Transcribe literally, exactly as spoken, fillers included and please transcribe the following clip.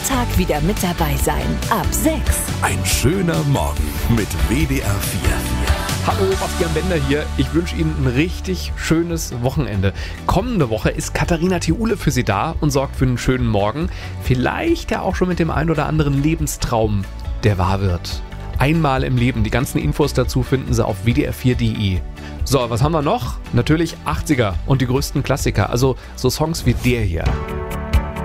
Tag wieder mit dabei sein. Ab sechs. Ein schöner Morgen mit W D R vier. Hallo, Bastian Bender hier. Ich wünsche Ihnen ein richtig schönes Wochenende. Kommende Woche ist Katharina Thiule für Sie da und sorgt für einen schönen Morgen. Vielleicht ja auch schon mit dem ein oder anderen Lebenstraum, der wahr wird. Einmal im Leben. Die ganzen Infos dazu finden Sie auf w d r vier punkt d e. So, was haben wir noch? Natürlich achtziger und die größten Klassiker. Also so Songs wie der hier.